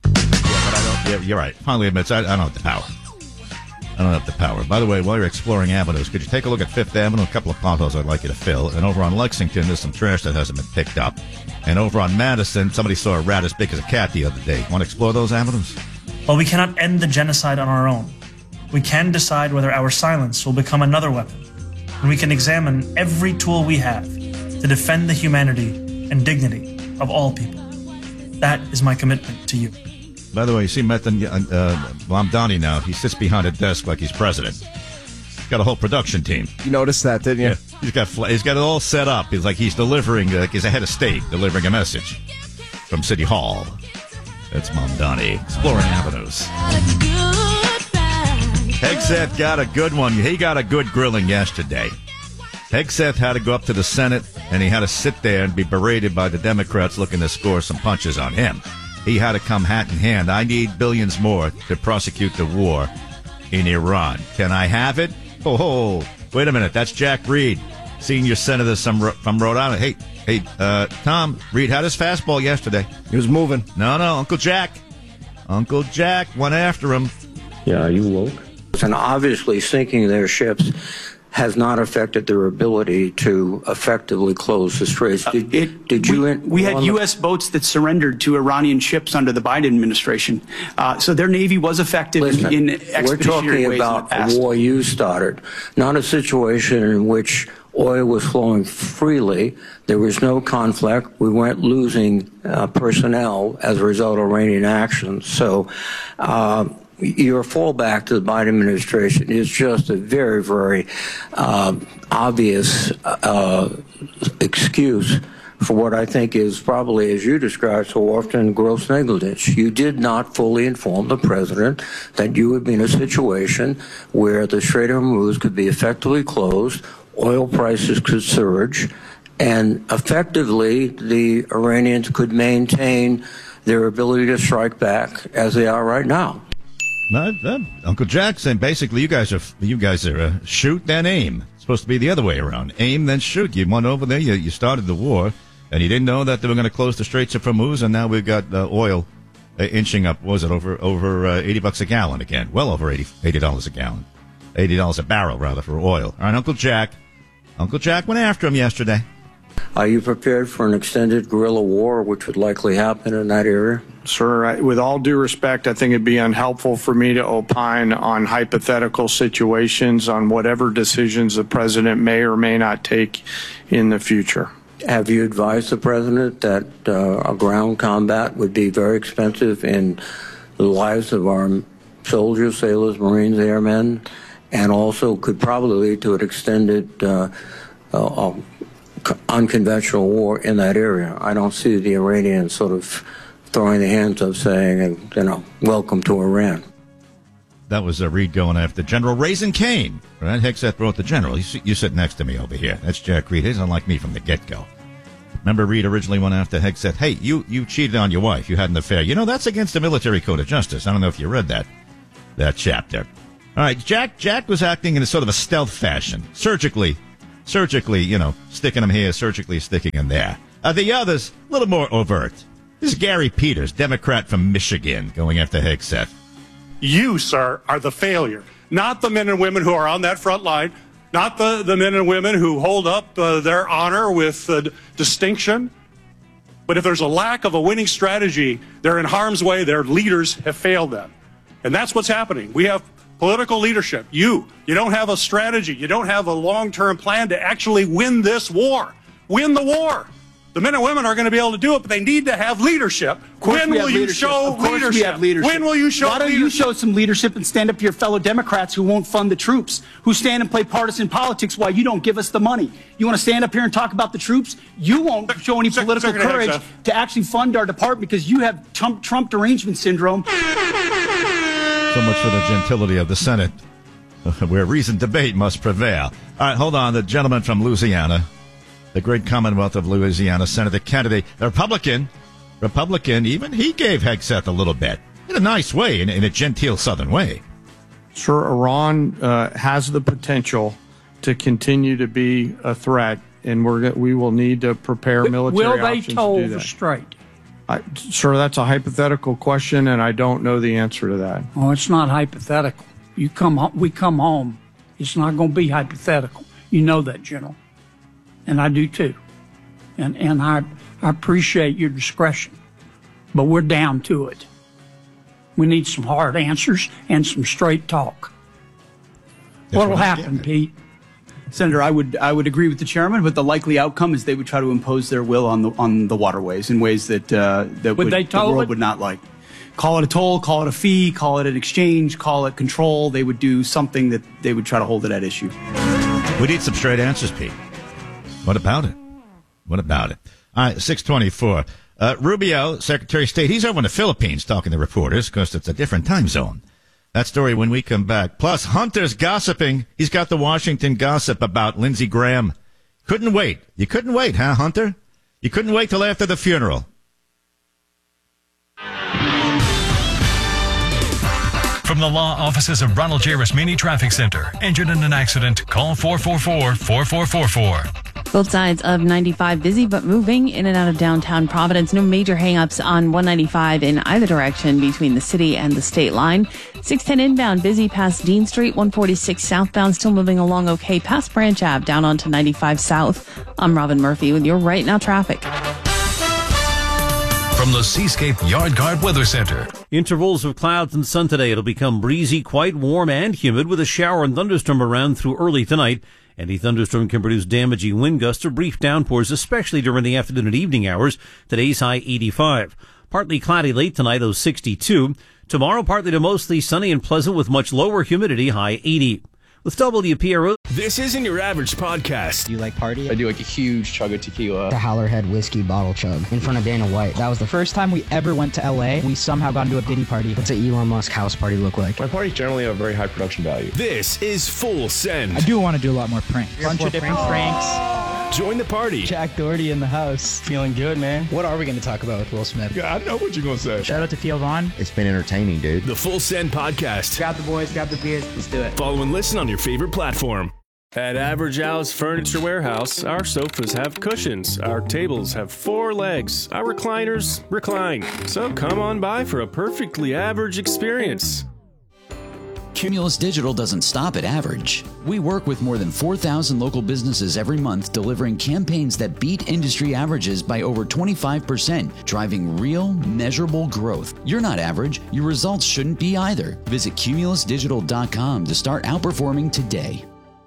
Yeah, you're right. Finally admits, I don't have the power. I don't have the power. By the way, while you're exploring avenues, could you take a look at Fifth Avenue? A couple of potholes I'd like you to fill. And over on Lexington, there's some trash that hasn't been picked up. And over on Madison, somebody saw a rat as big as a cat the other day. Want to explore those avenues? While we cannot end the genocide on our own, we can decide whether our silence will become another weapon. And we can examine every tool we have to defend the humanity and dignity of all people. That is my commitment to you. By the way, you see Mamdani now. He sits behind a desk like he's president. He's got a whole production team. You noticed that, didn't you? Yeah. He's got it all set up. He's like he's delivering, like he's a head of state, delivering a message from City Hall. That's Mamdani. Exploring avenues. Hegseth got a good one. He got a good grilling yesterday. Hegseth had to go up to the Senate, and he had to sit there and be berated by the Democrats looking to score some punches on him. He had to come hat in hand. I need billions more to prosecute the war in Iran. Can I have it? Oh, wait a minute. That's Jack Reed, senior senator from Rhode Island. Hey, Tom, Reed had his fastball yesterday. He was moving. No, Uncle Jack. Uncle Jack went after him. Yeah, are you woke? And obviously sinking their ships has not affected their ability to effectively close the straits. We had U.S. boats that surrendered to Iranian ships under the Biden administration. So their Navy was effective in expeditionary ways. We're talking about a war you started, not a situation in which oil was flowing freely. There was no conflict. We weren't losing personnel as a result of Iranian actions. So your fallback to the Biden administration is just a very, very obvious excuse for what I think is probably, as you described so often, gross negligence. You did not fully inform the president that you would be in a situation where the Strait of Hormuz could be effectively closed, oil prices could surge, and effectively the Iranians could maintain their ability to strike back as they are right now. Uncle Jack saying basically you guys are shoot then aim. It's supposed to be the other way around. Aim then shoot. You went over there, you started the war, and you didn't know that they were going to close the Straits of Hormuz, and now we've got oil inching up. What was it over $80 a gallon again? Well over $80 a gallon, $80 a barrel rather for oil. All right, Uncle Jack went after him yesterday. Are you prepared for an extended guerrilla war, which would likely happen in that area? Sir, with all due respect, I think it'd be unhelpful for me to opine on hypothetical situations on whatever decisions the president may or may not take in the future. Have you advised the president that a ground combat would be very expensive in the lives of our soldiers, sailors, Marines, airmen, and also could probably lead to an extended unconventional war in that area? I don't see the Iranians sort of throwing their hands up saying, welcome to Iran. That was Reed going after General Raisin Cain. Right? Hegseth wrote the general. You sit next to me over here. That's Jack Reed. He's unlike me from the get-go. Remember, Reed originally went after Hegseth. Hey, you cheated on your wife. You had an affair. That's against the military code of justice. I don't know if you read that chapter. All right, Jack was acting in a sort of a stealth fashion. Surgically, sticking him here, surgically sticking him there. The others, a little more overt. This is Gary Peters, Democrat from Michigan, going after Hegseth. You, sir, are the failure, not the men and women who are on that front line, not the men and women who hold up their honor with distinction. But if there's a lack of a winning strategy, they're in harm's way. Their leaders have failed them. And that's what's happening. We have political leadership. You don't have a strategy. You don't have a long-term plan to actually win this war. Win the war. The men and women are going to be able to do it, but they need to have leadership. When will you show leadership? When will you show leadership? Why don't you show some leadership and stand up to your fellow Democrats who won't fund the troops, who stand and play partisan politics while you don't give us the money? You want to stand up here and talk about the troops? You won't show any political courage to actually fund our department because you have Trump derangement syndrome. So much for the gentility of the Senate, where reasoned debate must prevail. All right, hold on. The gentleman from Louisiana, the great Commonwealth of Louisiana, Senator Kennedy, the Republican, even he gave Hegseth a little bit, in a nice way, in a genteel Southern way. Sir, Iran has the potential to continue to be a threat, and we will need to prepare military options to do that. Will they toll the strike? Sir, that's a hypothetical question, and I don't know the answer to that. Oh, it's not hypothetical. We come home. It's not going to be hypothetical. You know that, General. And I do too. And I appreciate your discretion. But we're down to it. We need some hard answers and some straight talk. What will happen, Pete? Senator, I would agree with the chairman, but the likely outcome is they would try to impose their will on the waterways in ways that the world would not like. Call it a toll, call it a fee, call it an exchange, call it control. They would do something that they would try to hold it at issue. We need some straight answers, Pete. What about it? All right, 624. Rubio, Secretary of State, he's over in the Philippines talking to reporters because it's a different time zone. That story when we come back. Plus, Hunter's gossiping. He's got the Washington gossip about Lindsey Graham. Couldn't wait. You couldn't wait, huh, Hunter? You couldn't wait till after the funeral. From the law offices of Ronald J. Rasmini Traffic Center. Injured in an accident? Call 444-4444. Both sides of 95 busy but moving in and out of downtown Providence. No major hangups on 195 in either direction between the city and the state line. 610 inbound busy past Dean Street. 146 southbound still moving along okay past Branch Ave down onto 95 South. I'm Robin Murphy with your Right Now traffic. From the Seascape Yard Guard Weather Center. Intervals of clouds and sun today. It'll become breezy, quite warm and humid with a shower and thunderstorm around through early tonight. Any thunderstorm can produce damaging wind gusts or brief downpours, especially during the afternoon and evening hours. Today's high 85. Partly cloudy late tonight, low 62. Tomorrow, partly to mostly sunny and pleasant with much lower humidity, high 80. With WPRO. This isn't your average podcast. Do you like party? I do like a huge chug of tequila. The Howlerhead whiskey bottle chug in front of Dana White. That was the first time we ever went to LA. We somehow got into a Diddy party. What's an Elon Musk house party look like? My parties generally have very high production value. This is Full Send. I do want to do a lot more pranks. Bunch of different pranks. Join the party. Jack Doherty in the house. Feeling good, man. What are we going to talk about with Will Smith? Yeah, I know what you're going to say. Shout out to Theo Vaughn. It's been entertaining, dude. The Full Send Podcast. Grab the boys, grab the beers. Let's do it. Follow and listen on your favorite platform. At Average Al's Furniture Warehouse, our sofas have cushions, our tables have 4 legs, our recliners recline. So come on by for a perfectly average experience. Cumulus Digital doesn't stop at average. We work with more than 4,000 local businesses every month, delivering campaigns that beat industry averages by over 25%, driving real, measurable growth. You're not average. Your results shouldn't be either. Visit cumulusdigital.com to start outperforming today.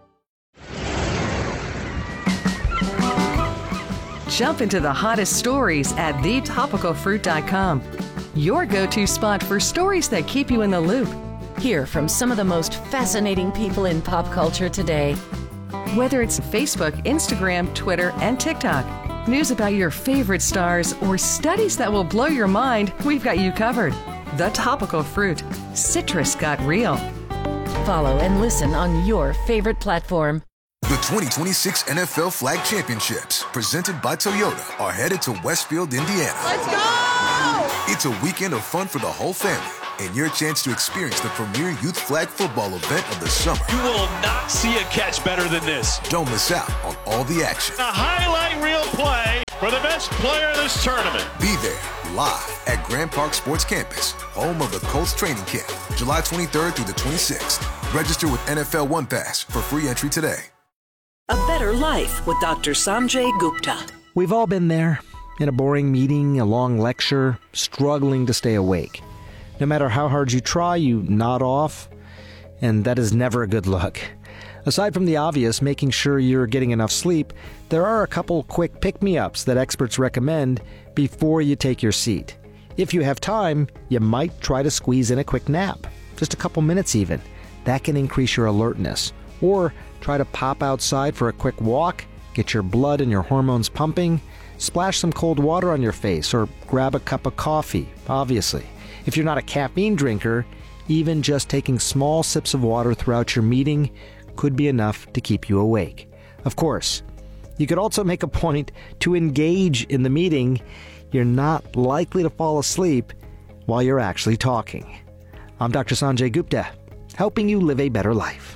Jump into the hottest stories at thetopicalfruit.com. Your go-to spot for stories that keep you in the loop. Hear from some of the most fascinating people in pop culture today. Whether it's Facebook, Instagram, Twitter, and TikTok, news about your favorite stars, or studies that will blow your mind, we've got you covered. The Topical Fruit. Citrus got real. Follow and listen on your favorite platform. The 2026 NFL Flag Championships, presented by Toyota, are headed to Westfield, Indiana. Let's go! It's a weekend of fun for the whole family, and your chance to experience the premier youth flag football event of the summer. You will not see a catch better than this. Don't miss out on all the action. A highlight reel play for the best player in this tournament. Be there live at Grand Park Sports Campus, home of the Colts training camp, July 23rd through the 26th. Register with NFL One Pass for free entry today. A Better Life with Dr. Sanjay Gupta. We've all been there. In a boring meeting, a long lecture, struggling to stay awake. No matter how hard you try, you nod off, and that is never a good look. Aside from the obvious, making sure you're getting enough sleep, there are a couple quick pick-me-ups that experts recommend before you take your seat. If you have time, you might try to squeeze in a quick nap. Just a couple minutes even. That can increase your alertness. Or try to pop outside for a quick walk, get your blood and your hormones pumping, splash some cold water on your face, or grab a cup of coffee, obviously. If you're not a caffeine drinker, even just taking small sips of water throughout your meeting could be enough to keep you awake. Of course, you could also make a point to engage in the meeting. You're not likely to fall asleep while you're actually talking. I'm Dr. Sanjay Gupta, helping you live a better life.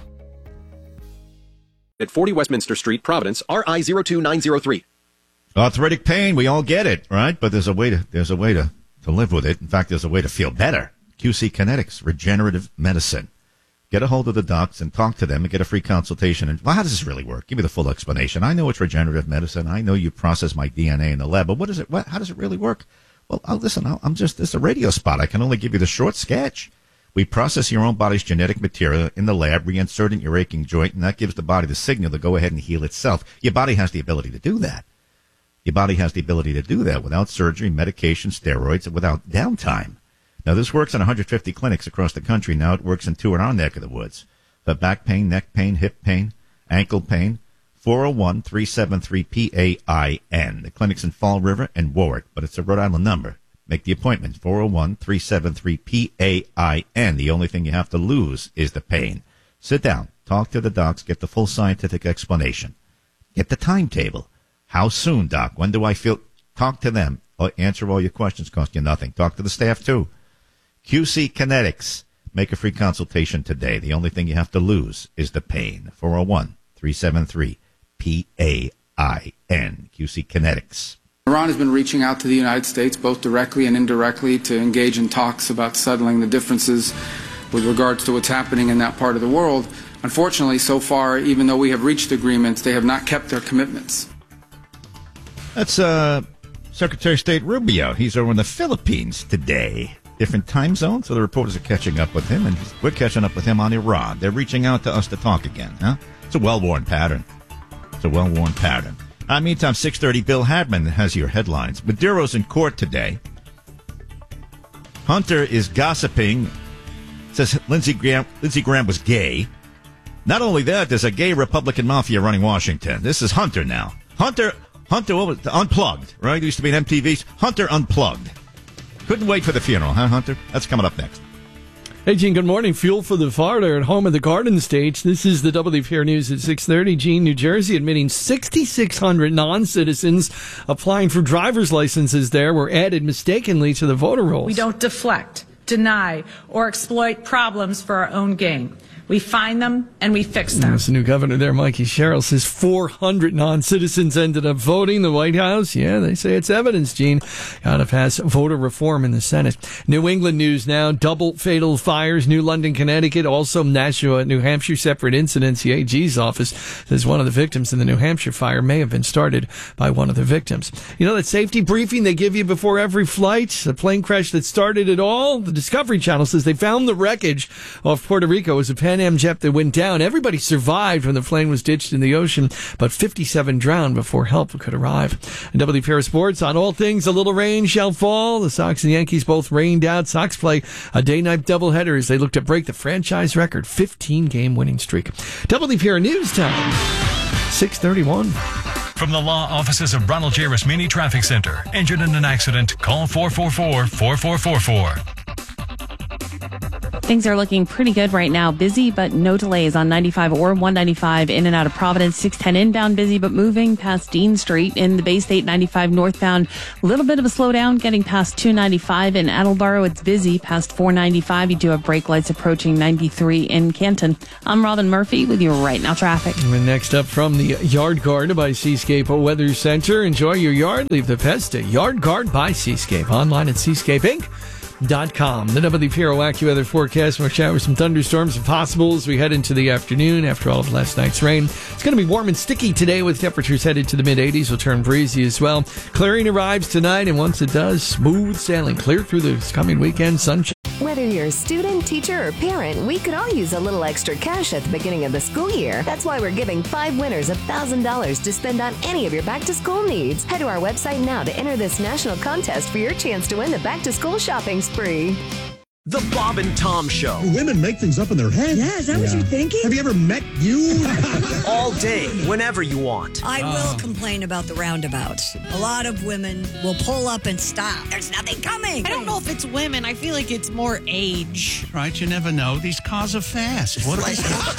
At 40 Westminster Street, Providence, RI 02903. Arthritic pain, we all get it, right? But there's a way to live with it. In fact, there's a way to feel better. QC Kinetics, regenerative medicine. Get a hold of the docs and talk to them and get a free consultation. And well, how does this really work? Give me the full explanation. I know it's regenerative medicine. I know you process my DNA in the lab, but how does it really work? Well, this is a radio spot. I can only give you the short sketch. We process your own body's genetic material in the lab, reinsert it in your aching joint, and that gives the body the signal to go ahead and heal itself. Your body has the ability to do that. Your body has the ability to do that without surgery, medication, steroids, and without downtime. Now, this works in 150 clinics across the country. Now it works in 2 in our neck of the woods. For back pain, neck pain, hip pain, ankle pain, 401-373-PAIN. The clinic's in Fall River and Warwick, but it's a Rhode Island number. Make the appointment, 401-373-PAIN. The only thing you have to lose is the pain. Sit down, talk to the docs, get the full scientific explanation. Get the timetable. How soon, doc? When do I feel? Talk to them. Answer all your questions. Cost you nothing. Talk to the staff, too. QC Kinetics. Make a free consultation today. The only thing you have to lose is the pain. 401-373-PAIN. QC Kinetics. Iran has been reaching out to the United States, both directly and indirectly, to engage in talks about settling the differences with regards to what's happening in that part of the world. Unfortunately, so far, even though we have reached agreements, they have not kept their commitments. That's Secretary of State Rubio. He's over in the Philippines today. Different time zone, so the reporters are catching up with him, and we're catching up with him on Iran. They're reaching out to us to talk again, huh? It's a well-worn pattern. Meantime, 6:30, Bill Hadman has your headlines. Maduro's in court today. Hunter is gossiping. Says Lindsey Graham was gay. Not only that, there's a gay Republican mafia running Washington. This is Hunter now. Hunter, what was Unplugged, right? It used to be an MTV's Hunter Unplugged. Couldn't wait for the funeral, huh, Hunter? That's coming up next. Hey, Gene, good morning. Fuel for the Fire at home at the Garden State. This is the WFAR News at 6:30. Gene, New Jersey, admitting 6,600 non-citizens applying for driver's licenses there were added mistakenly to the voter rolls. We don't deflect, deny, or exploit problems for our own gain. We find them and we fix them. There's the new governor there, Mikey Sherrill, says 400 non-citizens ended up voting. The White House, yeah, they say it's evidence, Gene. Gotta pass voter reform in the Senate. New England news now. Double fatal fires, New London, Connecticut. Also Nashua, New Hampshire. Separate incidents. The AG's office says one of the victims in the New Hampshire fire may have been started by one of the victims. You know that safety briefing they give you before every flight? The plane crash that started it all? The Discovery Channel says they found the wreckage off Puerto Rico. It was a Pan Am jet that went down. Everybody survived when the plane was ditched in the ocean, but 57 drowned before help could arrive. And WPR Sports, on all things, a little rain shall fall. The Sox and Yankees both rained out. Sox play a day-night doubleheader as they look to break the franchise record 15-game winning streak. WPR News Time, 6:31. From the law offices of Ronald J. Rasmini Traffic Center. Injured in an accident? Call 444-4444. Things are looking pretty good right now. Busy, but no delays on 95 or 195 in and out of Providence. 610 inbound, busy, but moving past Dean Street in the Bay State 95 northbound. A little bit of a slowdown getting past 295 in Attleboro. It's busy past 495. You do have brake lights approaching 93 in Canton. I'm Robin Murphy with your Right Now traffic. And next up from the Yard Guard by Seascape Weather Center. Enjoy your yard. Leave the pest at Yard Guard by Seascape. Online at seascapeinc.com. The WPRO AccuWeather forecast. More showers, some thunderstorms if possible as we head into the afternoon after all of last night's rain. It's going to be warm and sticky today with temperatures headed to the mid-80s. Will turn breezy as well. Clearing arrives tonight, and once it does, smooth sailing clear through this coming weekend. Sunshine. Whether you're a student, teacher, or parent, we could all use a little extra cash at the beginning of the school year. That's why we're giving 5 winners $1,000 to spend on any of your back-to-school needs. Head to our website now to enter this national contest for your chance to win the back-to-school shopping spree. The Bob and Tom Show. Do women make things up in their head? Yeah, is that what you're thinking? Have you ever met you? All day, whenever you want. I will complain about the roundabouts. A lot of women will pull up and stop. There's nothing coming. I don't know if it's women. I feel like it's more age. Right, you never know. These cars are fast. What are They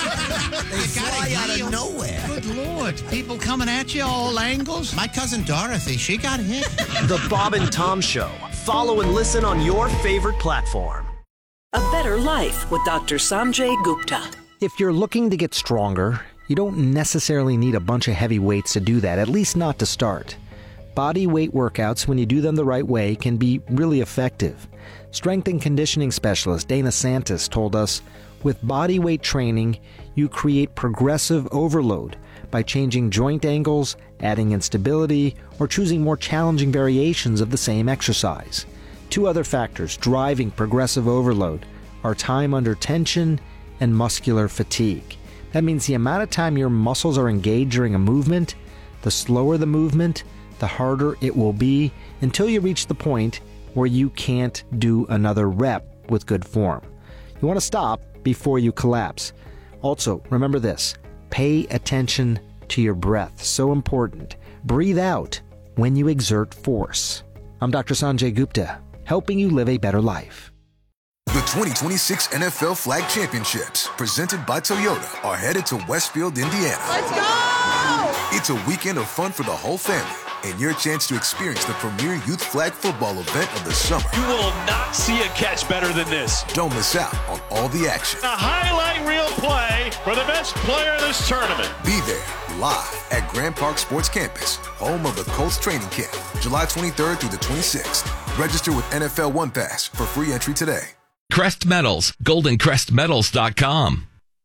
fly out of nowhere. Good Lord. People coming at you all angles. My cousin Dorothy, she got hit. The Bob and Tom Show. Follow and listen on your favorite platform. A Better Life with Dr. Sanjay Gupta. If you're looking to get stronger, you don't necessarily need a bunch of heavy weights to do that, at least not to start. Body weight workouts, when you do them the right way, can be really effective. Strength and conditioning specialist Dana Santis told us, with body weight training, you create progressive overload by changing joint angles, adding instability, or choosing more challenging variations of the same exercise. 2 other factors driving progressive overload are time under tension and muscular fatigue. That means the amount of time your muscles are engaged during a movement, the slower the movement, the harder it will be until you reach the point where you can't do another rep with good form. You want to stop before you collapse. Also, remember this, pay attention to your breath. So important. Breathe out when you exert force. I'm Dr. Sanjay Gupta, helping you live a better life. The 2026 NFL Flag Championships, presented by Toyota, are headed to Westfield, Indiana. Let's go! It's a weekend of fun for the whole family and your chance to experience the premier youth flag football event of the summer. You will not see a catch better than this. Don't miss out on all the action. A highlight reel play for the best player in this tournament. Be there live at Grand Park Sports Campus, home of the Colts training camp, July 23rd through the 26th. Register with NFL One Pass for free entry today. Crest Metals, goldencrestmetals.com.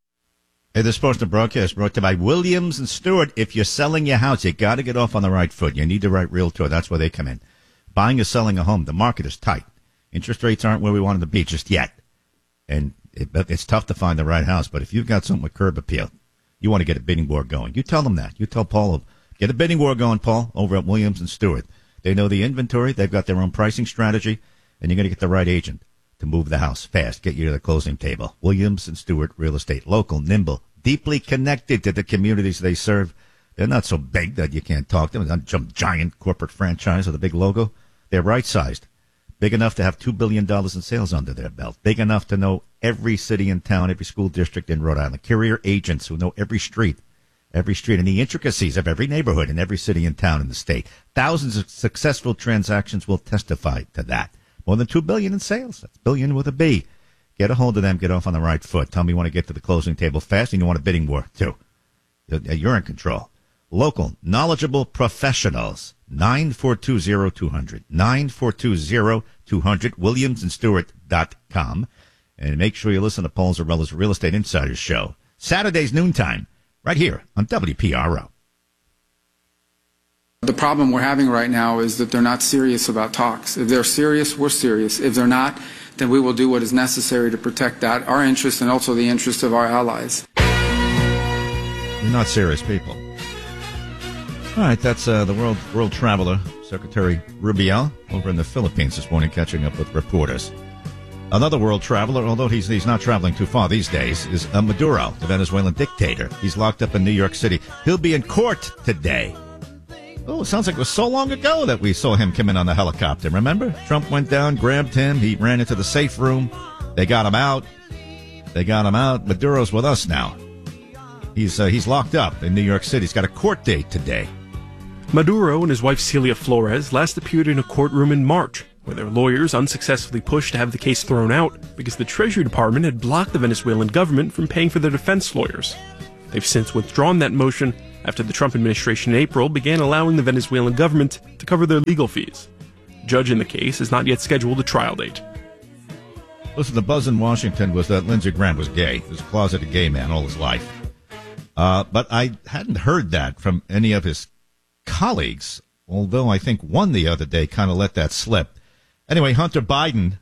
Hey, this portion of broadcast brought to you by Williams and Stewart. If you're selling your house, you got to get off on the right foot. You need the right realtor. That's where they come in. Buying or selling a home, the market is tight. Interest rates aren't where we want them to be just yet. And it's tough to find the right house. But if you've got something with curb appeal, you want to get a bidding war going. You tell them that. You tell Paul, get a bidding war going, Paul, over at Williams and Stewart. They know the inventory. They've got their own pricing strategy. And you're going to get the right agent to move the house fast, get you to the closing table. Williams and Stewart Real Estate. Local, nimble, deeply connected to the communities they serve. They're not so big that you can't talk to them. They're not some giant corporate franchise with a big logo. They're right-sized. Big enough to have $2 billion in sales under their belt. Big enough to know every city in town, every school district in Rhode Island. Career agents who know every street, and the intricacies of every neighborhood in every city and town in the state. Thousands of successful transactions will testify to that. More than $2 billion in sales. That's billion with a B. Get a hold of them. Get off on the right foot. Tell them you want to get to the closing table fast and you want a bidding war, too. You're in control. Local, knowledgeable professionals. 9420200. 9420200. WilliamsandStewart.com. And make sure you listen to Paul Zarella's Real Estate Insiders Show. Saturdays, noontime, right here on WPRO. The problem we're having right now is that they're not serious about talks. If they're serious, we're serious. If they're not, then we will do what is necessary to protect that, our interest and also the interest of our allies. You're not serious people. All right, that's the world traveler, Secretary Rubio, over in the Philippines this morning, catching up with reporters. Another world traveler, although he's not traveling too far these days, is Maduro, the Venezuelan dictator. He's locked up in New York City. He'll be in court today. Oh, it sounds like it was so long ago that we saw him come in on the helicopter. Remember? Trump went down, grabbed him. He ran into the safe room. They got him out. Maduro's with us now. He's locked up in New York City. He's got a court date today. Maduro and his wife Celia Flores last appeared in a courtroom in March, where their lawyers unsuccessfully pushed to have the case thrown out because the Treasury Department had blocked the Venezuelan government from paying for their defense lawyers. They've since withdrawn that motion after the Trump administration in April began allowing the Venezuelan government to cover their legal fees. The judge in the case has not yet scheduled a trial date. Listen, the buzz in Washington was that Lindsey Graham was gay. He was a closeted gay man all his life. But I hadn't heard that from any of his colleagues, although I think one the other day kind of let that slip. Anyway, Hunter Biden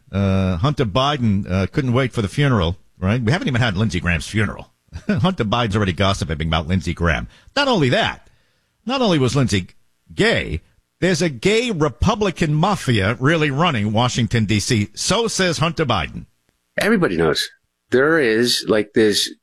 couldn't wait for the funeral, right? We haven't even had Lindsey Graham's funeral. Hunter Biden's already gossiping about Lindsey Graham. Not only was Lindsey gay, there's a gay Republican mafia really running Washington, D.C. So says Hunter Biden. Everybody knows there is like this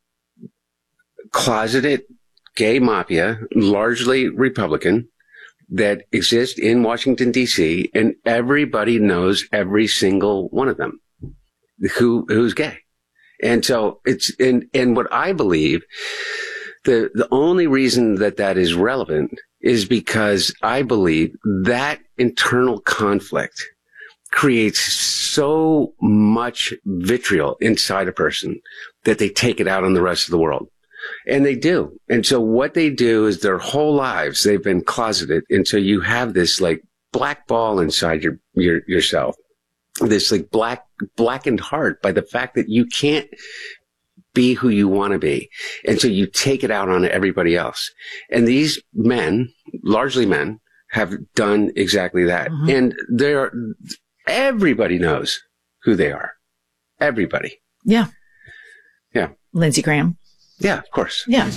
closeted gay mafia, largely Republican, that exists in Washington, D.C., and everybody knows every single one of them who's gay. And so and what I believe, the only reason that is relevant is because I believe that internal conflict creates so much vitriol inside a person that they take it out on the rest of the world. And they do. And so what they do is their whole lives, they've been closeted. And so you have this like black ball inside yourself. This like blackened heart by the fact that you can't be who you want to be. And so you take it out on everybody else. And these men, largely men, have done exactly that. Mm-hmm. And everybody knows who they are. Everybody. Yeah. Yeah. Lindsey Graham. Yeah, of course. Yeah.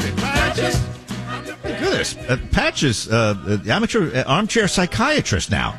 Goodness. Patches, amateur armchair psychiatrist now.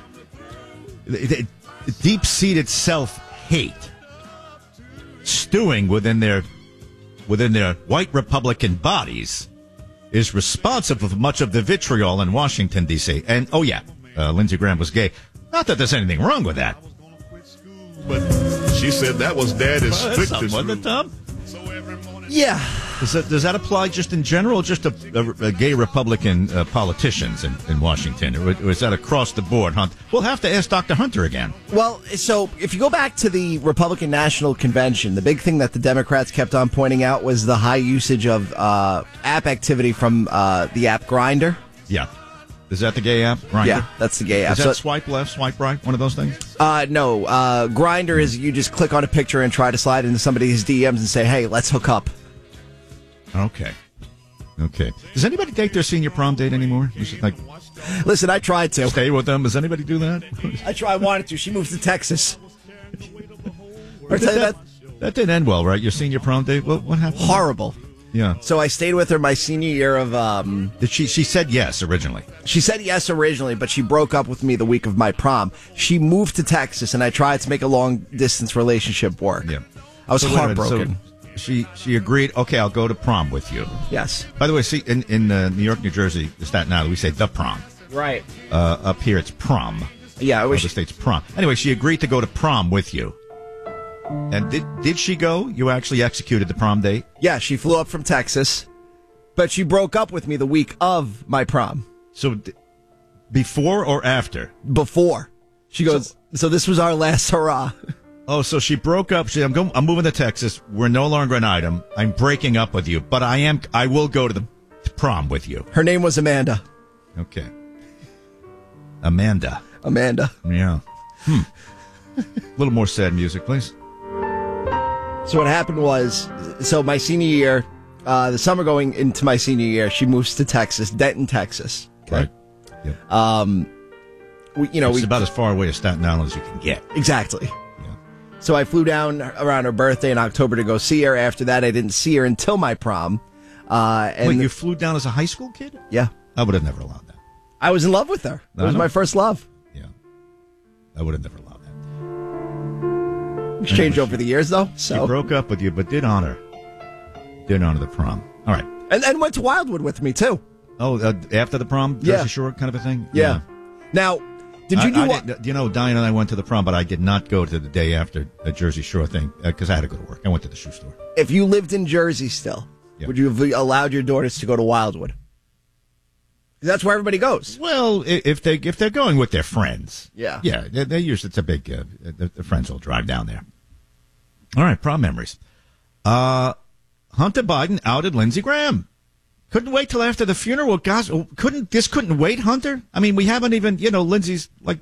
Deep-seated self-hate stewing within their white Republican bodies is responsible for much of the vitriol in Washington, D.C. And, Lindsey Graham was gay. Not that there's anything wrong with that. But she said that was Daddy's strictest rule. Tom? Yeah. Does that apply just in general, just to gay Republican politicians in Washington? Or is that across the board, Hunt? We'll have to ask Dr. Hunter again. Well, so if you go back to the Republican National Convention, the big thing that the Democrats kept on pointing out was the high usage of app activity from the app Grindr. Yeah. Is that the gay app, Grindr? Yeah, that's the gay app. Is that swipe left, swipe right, one of those things? No. Grindr is you just click on a picture and try to slide into somebody's DMs and say, hey, let's hook up. Okay. Does anybody take their senior prom date anymore? Listen, I tried to. Stay with them. Does anybody do that? I wanted to. She moved to Texas. That didn't end well, right? Your senior prom date? What happened? Horrible. Yeah. So I stayed with her my senior year of... She said yes originally. She said yes originally, but she broke up with me the week of my prom. She moved to Texas, and I tried to make a long-distance relationship work. Yeah. I was heartbroken. She agreed, okay, I'll go to prom with you. Yes. By the way, see, in New York, New Jersey, Staten Island, we say the prom. Right. Up here, it's prom. Yeah, I wish... Other states, prom. Anyway, she agreed to go to prom with you. And did she go? You actually executed the prom date? Yeah, she flew up from Texas, but she broke up with me the week of my prom. So before or after? Before. She goes, so this was our last hurrah. Oh, so she broke up. I'm moving to Texas. We're no longer an item. I'm breaking up with you, but I will go to the prom with you. Her name was Amanda. Okay. Amanda. Yeah. A little more sad music, please. So what happened was, my senior year, the summer going into my senior year, she moves to Texas, Denton, Texas. Okay. Right. Yep. It's about as far away as Staten Island as you can get. Exactly. Yeah. So I flew down around her birthday in October to go see her. After that, I didn't see her until my prom. Wait, you flew down as a high school kid? Yeah. I would have never allowed that. I was in love with her. It was my first love. Yeah. I would have never allowed that. Exchanged over the years, though. So she broke up with you, but did honor the prom. All right. And went to Wildwood with me, too. Oh, after the prom? Jersey Shore kind of a thing? Yeah. Now, did you Diane and I went to the prom, but I did not go to the day after the Jersey Shore thing because I had to go to work. I went to the shoe store. If you lived in Jersey still, would you have allowed your daughters to go to Wildwood? That's where everybody goes. Well, if they're going with their friends. Yeah. Yeah, they usually, it's a big, the friends will drive down there. All right, prom memories. Hunter Biden outed Lindsey Graham. Couldn't wait till after the funeral. Gosh, couldn't wait, Hunter? I mean, we haven't even, Lindsey's like